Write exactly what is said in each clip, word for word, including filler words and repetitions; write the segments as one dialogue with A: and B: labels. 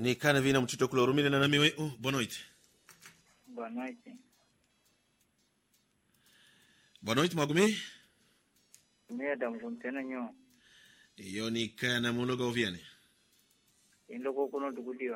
A: Ni kana vina mtito kula rumile na nami we. Uh, boa noite.
B: Boa noite.
A: Boa noite, Magumi.
B: Meda mvuntena nyo.
A: Iyo ni kana muloga oviane.
B: Indoko kuno dukudiwa.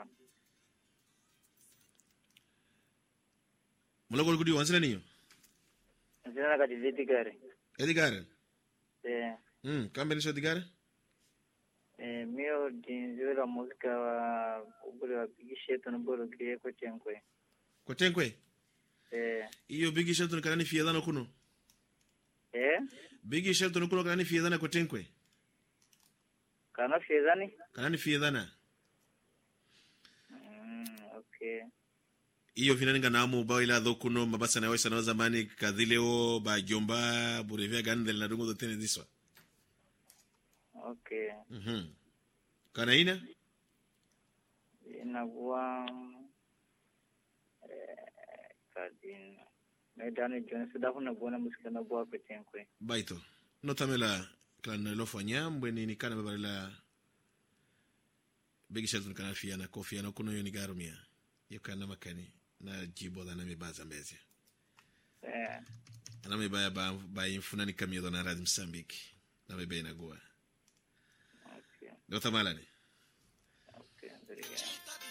A: Muloga dukudiwa ansela niyo.
B: Ansela kati Edgar.
A: Edgar.
B: Eh.
A: Mm, kambe ni Edgar?
B: Eh, mio dinzira muzika wa ubule wa bigisheto nbolo kiye kwa chenkwe.
A: Kwa chenkwe?
B: Eh.
A: Iyo bigisheto ni kanani fiedano kuno?
B: Eh?
A: Bigisheto ni kuno kanani fiedana kwa chenkwe?
B: Kana fiedani?
A: Kanani fiedana.
B: Mm, okay.
A: Iyo vinaninga namu bao ila dho kuno mabasa na wesa na zamani kadhileo ba jomba burevia gandel na dungo do tene diswa.
B: Okay.
A: Mhm. Kana ina?
B: Inakuwa eh kadin medani jona sudah kuna bona musika na bwa kwa chenkwe.
A: Baito. Notamela kana lofo nyambwe ni kana babarila bigisheto ni kana fiana kofiana kuno yoni garumia. Iyo kana makani na jibo da na mibaza mbezi.
B: Eh.
A: Ana mibaya ba ba infunani kamio na radio Msambiki. Na mibaya na goa.
B: Okay.
A: Nota malani.
B: Okay, very good.